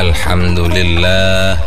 Alhamdulillah,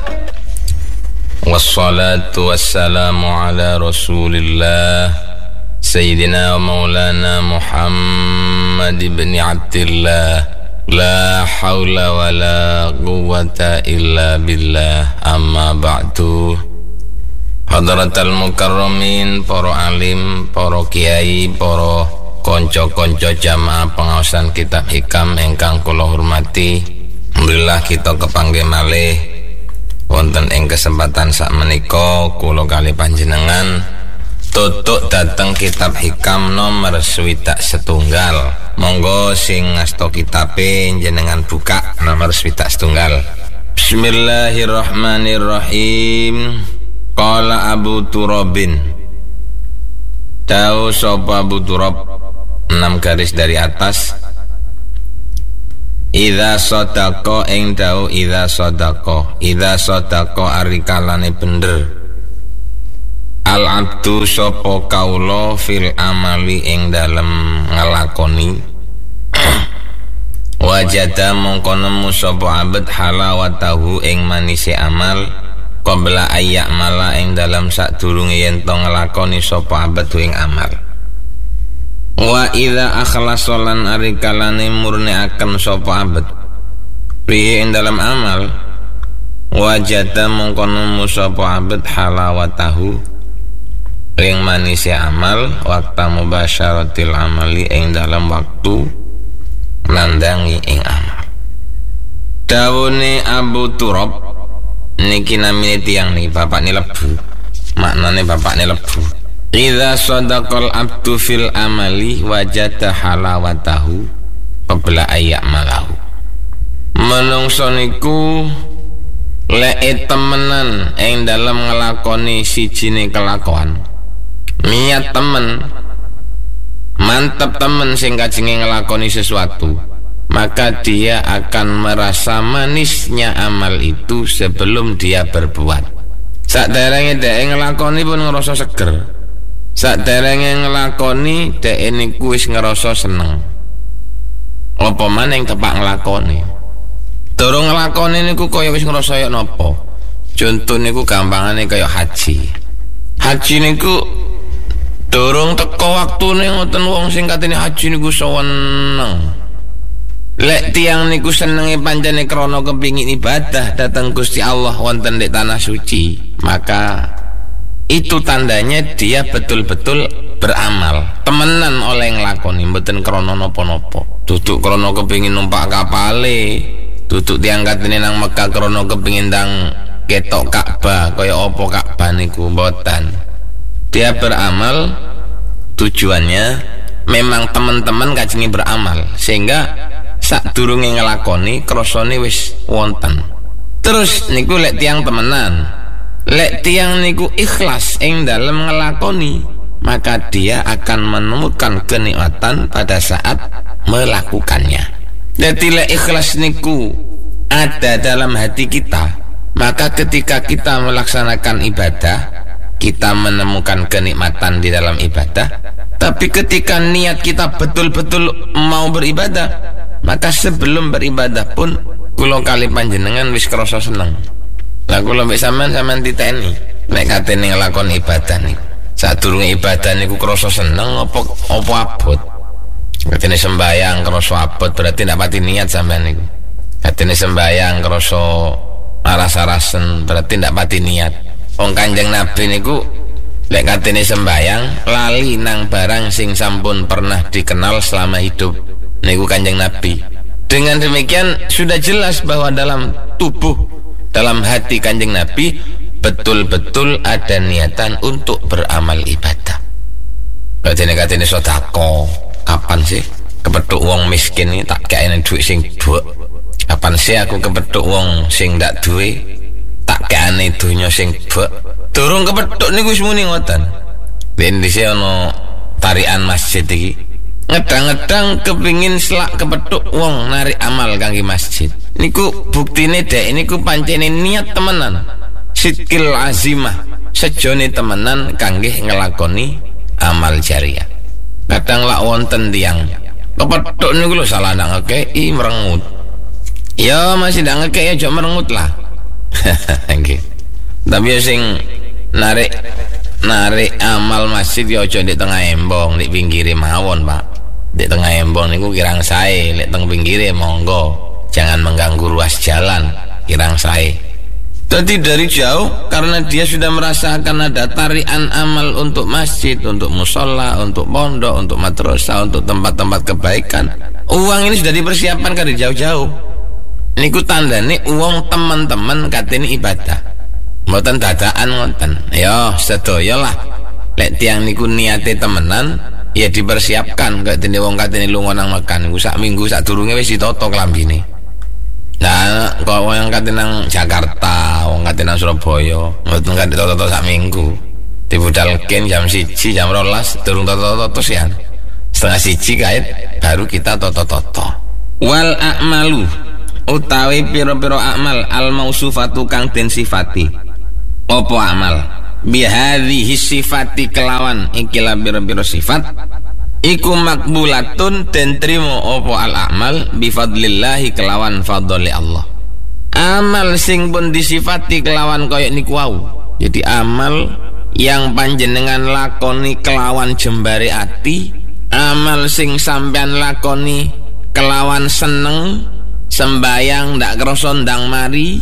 wassalatu wassalamu ala rasulillah Sayyidina wa maulana Muhammad ibn Abdillah. La hawla wa la quwwata illa billah. Amma ba'du. Hadratal mukarramin, para alim, para kiai, para konco-konco jamaah pengawasan kitab hikam ingkang kula hormati. Alhamdulillah kita kepanggih malih wonten ing kesempatan sakmenika kula kali panjenengan tutuk dateng kitab hikam nomor 61. Monggo sing ngasta kitabe jenengan buka nomor 61. Bismillahirrahmanirrahim. Qala Abu Turabin, tahu sapa Abu Turab 6 garis dari atas. Idza sadaqa ing dawuh idza sadaqa arikalane bener al abdu sapa kaula fil amali ing dalem ngelakoni wajada mongko nemu sapa abad halawatahu ing manise amal qabla ayyak mala ing dalam sadurunge yen to ngelakoni sapa abad ing amal. Wa idza akhlasolan arikalane murniaken sapa abet piye ing dalam amal wajada mongko nemu sapa abet halawatahu ing manise amal waktu mubasyaratil amali ing dalam waktu nandangi ing amal. Dawune Abu Turab niki namine tiyang niki bapak ni lebu, maknane bapak ni lebu. Idza sadaqal abdu fil amali wajada halawatahu qabla ayyak malahu. Menungso niku lek temenan ing dalem ngelakoni sijine kelakuan, niat temen, mantep temen sing kajenge ngelakoni sesuatu, maka dia akan merasa manisnya amal itu sebelum dia berbuat. Saderenge dhek ngelakoni pun ngerasa seger. Saderenge ngelakoni dhek niku wis ngerasa seneng. Apa maning tepak ngelakoni. Durung ngelakoni niku kaya wis ngerasa ya napa. Conto niku gampangane kaya haji. Haji niku durung teko waktune ngoten wong sing katene haji niku seneng. Lek tiyang niku senenge pancene krana kepingin ibadah dhateng Gusti Allah wonten di tanah suci, maka itu tandanya dia betul-betul beramal temenan oleh nglakoni mboten krana napa-napa. Duduk krana kepingin numpak kapale, duduk diangkatine nang Mekah krana kepingin ndang ketok Ka'bah kaya apa Ka'bah niku mboten. Dia beramal tujuannya memang teman-teman kajenge beramal sehingga sadurunge nglakoni krasane wis wonten. Terus niku lek tiyang temenan, lek tiyang niku ikhlas ing dalem ngelakoni, maka dia akan menemukan kenikmatan pada saat melakukannya. Jadi lek ikhlas niku ada dalam hati kita, maka ketika kita melaksanakan ibadah, kita menemukan kenikmatan di dalam ibadah. Tapi ketika niat kita betul-betul mau beribadah, maka sebelum beribadah pun kula kali panjenengan wis krasa seneng. Lah kula mbek sampean titeni nek katene nglakon ibadah niku sadurunge ibadah niku krasa seneng apa abot. Katene sembayang krasa abot berarti ndak pati niat sampean niku. Katene sembayang krasa aras-arasen berarti ndak pati niat. Wong Kanjeng Nabi niku lek katene sembayang lali nang barang sing sampun pernah dikenal selama hidup niku Kanjeng Nabi. Dengan demikian sudah jelas bahwa dalam tubuh, dalam hati Kanjeng Nabi betul-betul ada niatan untuk beramal ibadah. Katene sedekah, kapan sih kepethuk wong miskin iki tak kene dhuwit sing dhuwit. Kapan sih aku kepethuk wong sing ndak duwe tak kene donya sing dhuwit. Durung kepethuk niku wis muni ngoten. Dendise ana tarikan masjid iki. Ngedang-ngedang kepingin selak kepethuk wong narik amal kangge masjid. Niku buktine dek niku pancene niat temenan. Sidqil azimah, sejone temenan kangge ngelakoni amal jariah. Kadang lak wonten tiyang kepethuk niku lho salah nang ngekeki merengut. Ya masih ndak ngekek ya jok merengut lah. Nggih. Tapi ya sing narik amal masjid ya aja di tengah embong, di pinggire mawon, Pak. Di tengah embong niku kirang sae, lek teng pinggire monggo. Jangan mengganggu ruas jalan, kirang sae. Jadi dari jauh, karena dia sudah merasakan ada tarian amal untuk masjid, untuk musola, untuk pondok, untuk madrasah, untuk tempat-tempat kebaikan. Uang ini sudah dipersiapkan dari jauh-jauh. Niku tandane uang teman-teman katene ibadah. Mboten dadaan ngoten. Ya sedaya lah. Lek tiyang niku niate temenan, ya dipersiapkan. Kaya dene wong katene lunga nang Mekah niku sak minggu sadurunge wis ditata klambine. Nah, kok yang kate nang Jakarta, wong kate nang Surabaya, mboten kate toto sak minggu. Dibudalken jam 1, jam 12 durung toto-toto sian. Setengah 1 kait baru kita toto-toto. Wal a'malu utawi pira-pira amal al mausufatu kang den sifati. Apa amal? Bi hadhihi sifati kelawan ikilah pira-pira sifat. Iku makbulatun den trimo opo al amal bifadlillahi kelawan fadli Allah. Amal sing pun disifati kelawan koyok niku wau. Jadi amal yang panjenengan lakoni kelawan jembare ati, amal sing sampean lakoni kelawan seneng, sembayang ndak krasa ndang mari,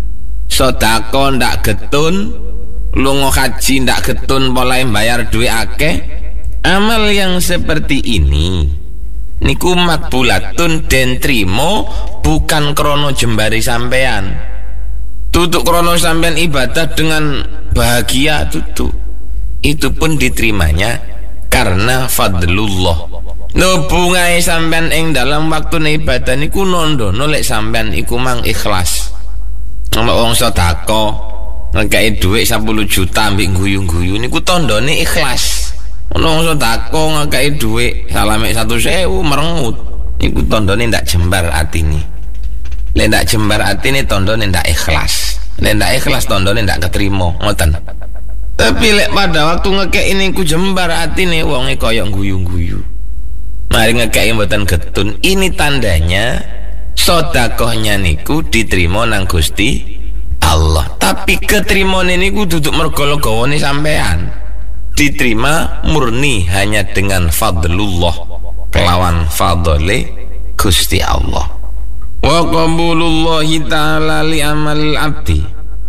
sedekah ndak getun, lunga haji ndak getun mulai bayar duit akeh. Amal yang seperti ini niku makbulatun den trimo bukan krono jembari sampean. Tutuk krono sampean ibadah dengan bahagia tutuk. Itu pun diterimanya karena fadlullah. No bungai sampean ing dalam waktu ibadah niku nondono lek sampean iku mang ikhlas. Nek wong sedekah ngekeki dhuwit 10 juta ambek guyu-guyu niku tandane ikhlas. Ono sedekah ngekeki dhuwit salame 100.000 merengut. Iku tandane ndak jembar atine. Lek ndak jembar atine tandane ndak ikhlas. Lek ndak ikhlas tandane ndak ketrima, ngoten. Tapi lek pada waktu ngekeki niku jembar atine wonge koyo guyu-guyu. Mari ngekeki mboten getun. Ini tandanya sedekahnya niku diterima nang Gusti Allah. Tapi ketrimane niku duduk mergo legawane sampean. Diterima murni hanya dengan fadlullah, kelawan fadli Gusti Allah. Wa qabulullahi ta'ala li amal abdi,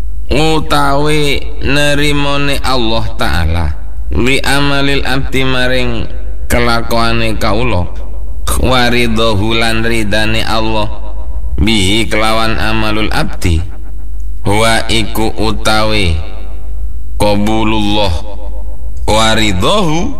utawi nerimone Allah Ta'ala li amalil abdi maring kelakuane kaula, waridahu lan ridane Allah bihi kelawan amalul abdi, wa iku utawi qabulullah waridahu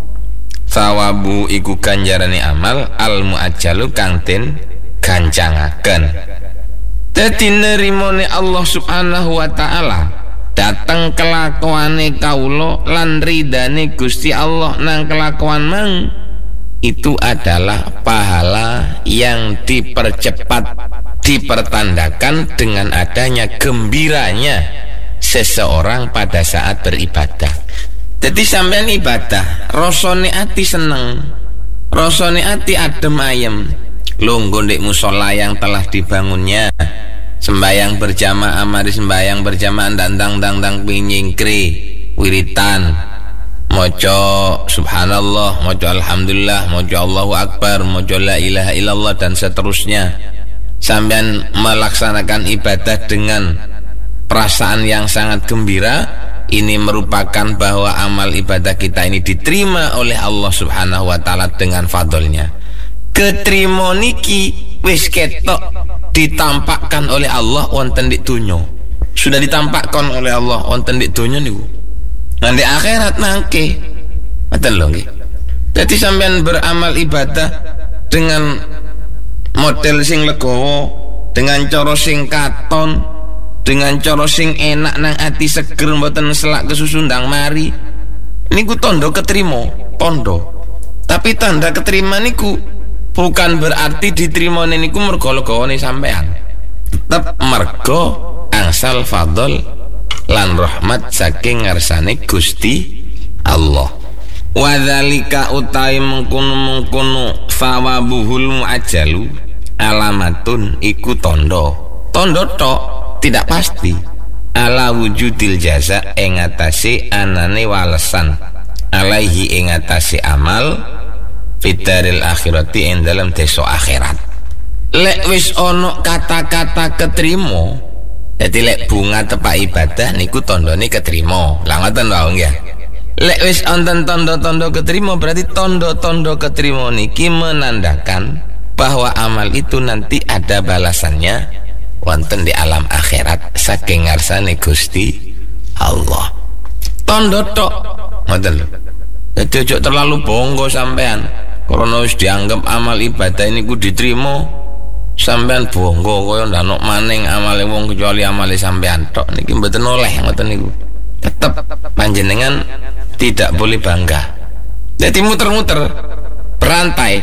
sawabu iku ganjarane amal al muajjalu kang den gancangaken. Dadi nerimone Allah Subhanahu wa taala dateng kelakuane kaula lan ridane Gusti Allah nang kelakuan mang, itu adalah pahala yang dipercepat, dipertandakan dengan adanya gembiranya seseorang pada saat beribadah. Jadi sampean ibadah, rasane ati seneng, rasane ati adem ayem, lungguh ndek musola yang telah dibangunnya, sembayang berjamaah, mari sembayang berjamaah dandang pinyingkri, wiritan, moco subhanallah, moco alhamdulillah, moco Allahu akbar, moco la ilaha illallah dan seterusnya. Sampean melaksanakan ibadah dengan perasaan yang sangat gembira. Ini merupakan bahwa amal ibadah kita ini diterima oleh Allah Subhanahu wa taala dengan fadlnya. Ketrimo niki wis ketok ditampakkan oleh Allah wonten di dunya. Sudah ditampakkan oleh Allah wonten di dunya niku. Nang di akhirat mangke. Ngoten lho nggih. Dadi sampean beramal ibadah dengan model sing legowo, dengan cara sing katon, dengan cara sing enak nang ati seger mboten selak kesusu ndang mari, niku tondo ketrima, tondo. Tapi tanda keterima niku bukan berarti diterima niku mergo legawane sampean. Tetep mergo angsal fadl lan rahmat saking ngarsane Gusti Allah. Wa dzalika utai mengkono sawabuhul muajjalu, alamatun iku tondo tok tidak pasti ala wujudil jaza ing atase anane walesan alaihi ing atase amal fidaril akhirati ing dalam desa akhirat. Lek wis ono kata-kata ketrimo, jadi lek bunga tepak ibadah niku tondone ketrimo. Lah ngoten wae nggih. Lek wis wonten tondo-tondo ketrimo, berarti tondo-tondo ketrimo niki menandakan bahwa amal itu nanti ada balasannya wonten di alam akhirat saking ngarsane Gusti Allah. Tondo tok ngoten lho. Dadi ojo terlalu bonggo sampean. Karena wis dianggap amal ibadah niku diterima, sampean bonggo kaya ndak maning amale wong kecuali amale sampean tok niki mboten oleh ngoten niku. Tetep panjenengan tidak boleh bangga. Dadi muter-muter berantai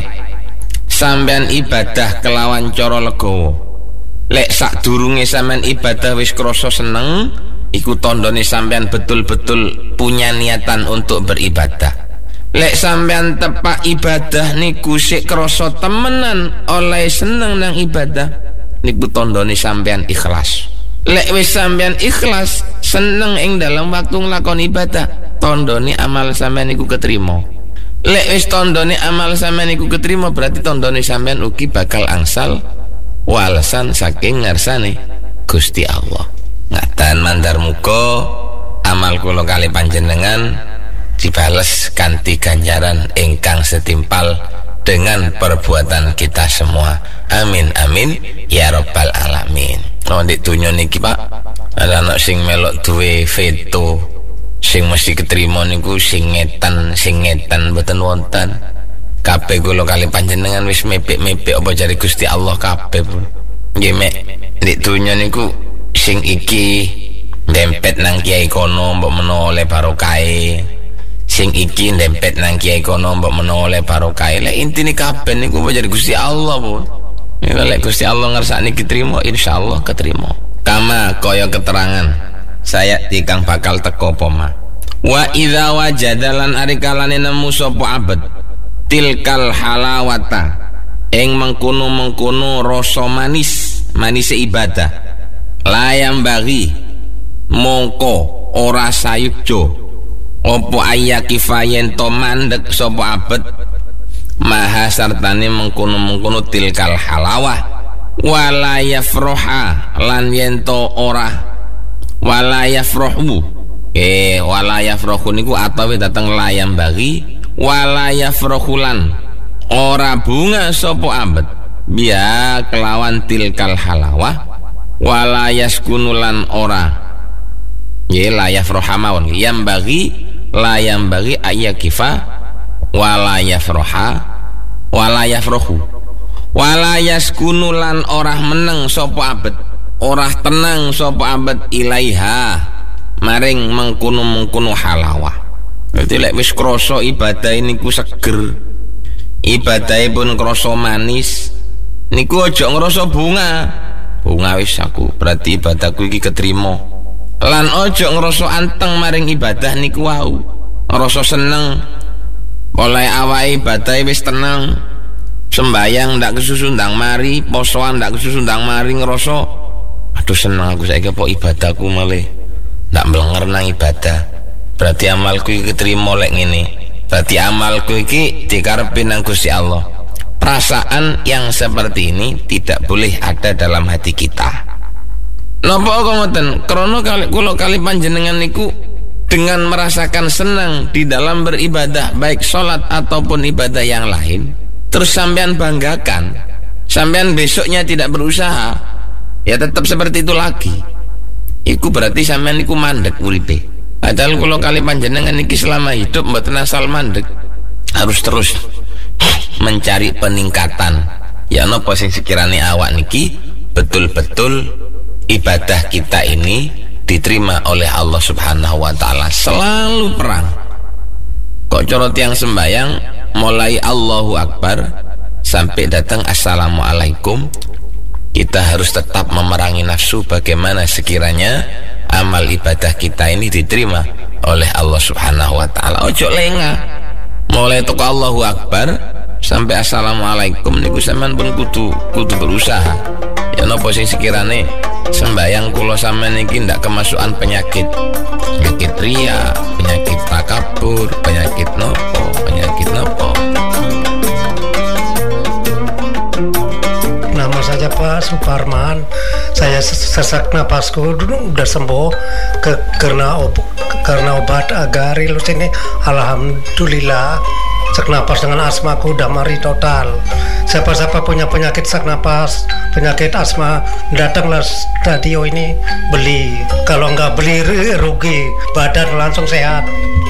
sampean ibadah kelawan cara legowo. Lek sadurunge sampean ibadah wis krasa seneng, iku tandane sampean betul-betul punya niatan untuk beribadah. Lek sampean tepak ibadah niku sik krasa temenan oleh seneng nang ibadah, niku tandane sampean ikhlas. Lek wis sampean ikhlas seneng ing dalam waktu nglakoni ibadah, tandane amal sampean niku ketrima. Lek wis tandane amal sampean niku ketrima, berarti tandane sampean ugi bakal angsal walesan saking ngarsane Gusti Allah. Ngaten mandar muga amal kula kali panjenengan dibales kanthi ganjaran ingkang setimpal dengan perbuatan kita semua. Amin amin ya rabbal alamin. Oh ndek donya niki Pak, ana anak sing melok duwe veto, sing mesti ketrima niku sing ngetan mboten wonten. Kabeh kula kali panjenengan wis mepek-mepek apa jare Gusti Allah kabeh. Nggih mek ndek donya niku sing iki dempet nang kiai kono mbok menawa oleh barokahe, sing iki dempet nang kiai kono mbok menawa oleh barokahe. Lek intine kabeh niku apa jare Gusti Allah pun. Lek Gusti Allah ngersakne ketrima, insyaallah ketrima. Kama kaya keterangan saya tikang bakal teko poma. Wa idza wajadalan arikalane nemu sapa abad tilkal halawata ing mengkono-mengkono rasa manis ibadah layam bagi mongko ora sayukjo opo ayakifayen to mandek sapa abad maha sartane mengkono-mengkono tilkal halawah wala yafroha lan yento ora wala yafrohu wala yafrohu niku atawi dateng layam bagi wala yafrohulan ora bunga sopo abad biya kelawan tilkal halawah wala yaskunulan ora ye la yafrohamawon yang bagi ayakifa wala yafroha wala yafrohu wala yaskunulan ora meneng sopo abad ora tenang sopo abad ilaiha maring mengkuno halawah. Berarti lek wis krasa ibadah niku seger, ibadahe pun krasa manis, niku aja ngrasa bunga wis aku berarti ibadahku iki ketrima. Lan aja ngrasa anteng maring ibadah niku wau, ngrasa seneng oleh awake ibadahe wis tenang, sembayang ndak kesusu ndang mari, posoan ndak kesusu ndang mari, ngrasa aduh seneng aku saiki apa ibadahku malih ndak mlenger nang ibadah. Berarti amalku iki ketrima lek ngene. Berarti amalku iki dikarepi nang Gusti Allah. Perasaan yang seperti ini tidak boleh ada dalam hati kita. Napa kok ngoten? Krana kula kali panjenengan niku dengan merasakan senang di dalam beribadah baik salat ataupun ibadah yang lain, terus sampean banggakan, sampean besoknya tidak berusaha, ya tetap seperti itu lagi. Iku berarti sampean niku mandek uripe. Padahal kalau kali panjenengan niki selama hidup mboten asal mandek, harus terus mencari peningkatan. Ya napa sing sekirane awak niki betul-betul ibadah kita ini diterima oleh Allah Subhanahu wa taala. Selalu perang. Kok cara tiang sembayang mulai Allahu Akbar sampai datang Assalamualaikum, kita harus tetap memerangi nafsu bagaimana sekiranya amal ibadah kita ini diterima oleh Allah Subhanahu wa taala. Ojo lengah. Mulai toko Allahu Akbar sampai assalamualaikum niku sampean pun kudu berusaha. Ya napa sing sekirane sembayang kula sampean niki ndak kemasukan penyakit ria, penyakit takabur, penyakit nopo. Nama saya Pak Suparman. Saya sesak napasku dulu udah sembuh karena obat Agarilus ini. Alhamdulillah. Sesak napas dengan asmaku udah mari total. Siapa-siapa punya penyakit sesak napas, penyakit asma, datanglah radio ini beli. Kalau nggak beli rugi, badan langsung sehat.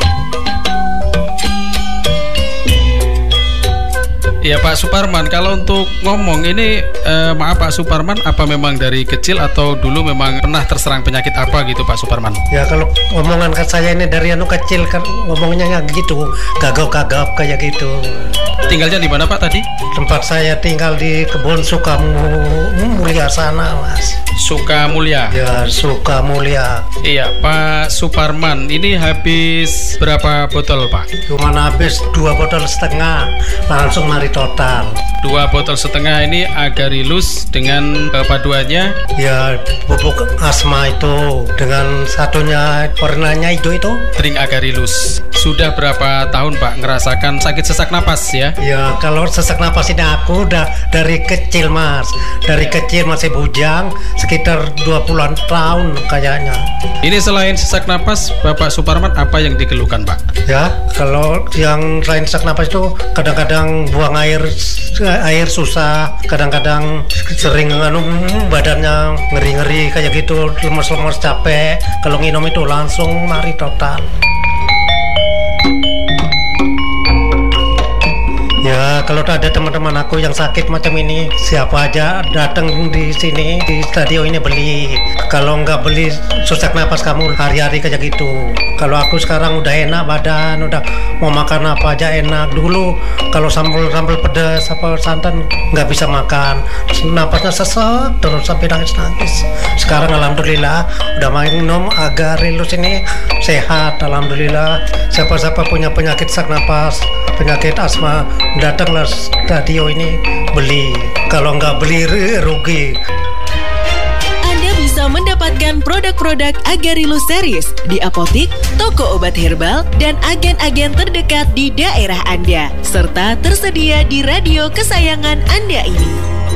Ya Pak Suparman, kalau untuk ngomong ini maaf Pak Suparman, apa memang dari kecil atau dulu memang pernah terserang penyakit apa gitu Pak Suparman? Ya kalau omongan ke saya ini dari kecil kan ngomongnya gitu, gagap-gagap kayak gitu. Tinggalnya di mana Pak tadi? Tempat saya tinggal di Kebun Sukamulya sana, Mas. Sukamulya. Ya, Sukamulya. Iya, Pak Suparman, ini habis berapa botol Pak? Cuma habis 2,5 botol, langsung mari total. 2,5 botol ini Agarilus dengan paduannya? Ya, pupuk asma itu dengan satunya warnanya itu. Drink Agarilus. Sudah berapa tahun Pak ngerasakan sakit sesak napas ya? Ya, kalau sesak napas ini aku udah dari kecil Mas. Dari kecil masih bujang, sekitar 20-an tahun kayaknya. Ini selain sesak napas, Bapak Suparman apa yang dikeluhkan Pak? Ya, kalau yang selain sesak napas itu kadang-kadang buang air susah, kadang-kadang sering badannya ngeri-ngeri kayak gitu, lemes-lemes capek. Kalau minum itu langsung mari total. Ya, kalau ada teman-teman aku yang sakit macam ini, siapa aja datang di sini di stadion ini beli. Kalau nggak beli sesak napas kamu hari-hari kayak gitu. Kalau aku sekarang udah enak badan, udah mau makan apa aja enak. Dulu kalau sambal pedas apa santan nggak bisa makan, napasnya sesak terus sampai nangis. Sekarang alhamdulillah udah minum Agarilus ini sehat, alhamdulillah. Siapa-siapa punya penyakit sesak napas, penyakit asma, datanglah radio ini beli. Kalau nggak beli rugi. Anda bisa mendapatkan produk-produk Agarilus Series di apotik, toko obat herbal, dan agen-agen terdekat di daerah Anda, serta tersedia di radio kesayangan Anda ini.